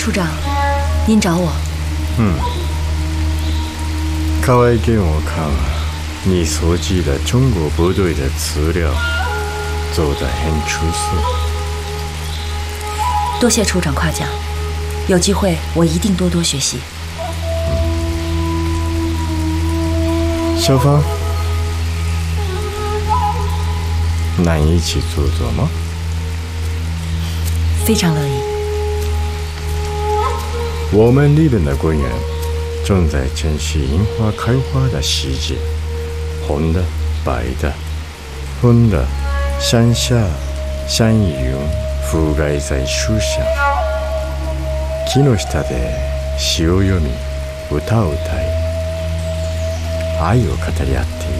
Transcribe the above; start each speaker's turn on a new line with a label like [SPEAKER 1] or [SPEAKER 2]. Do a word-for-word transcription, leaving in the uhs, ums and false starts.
[SPEAKER 1] 处长，您找我？
[SPEAKER 2] 嗯，河合健我看你搜集了中国部队的资料，做得很出色。
[SPEAKER 1] 多谢处长夸奖，有机会我一定多多学习。
[SPEAKER 2] 嗯、小芳，能一起做做吗？
[SPEAKER 1] 非常乐意。
[SPEAKER 2] 我们那边的官员正在珍惜樱花开花的时节，红的、白的、粉的、山下、山云覆盖在树上。木の下で詩を読み、歌を歌い、愛を語り合っている。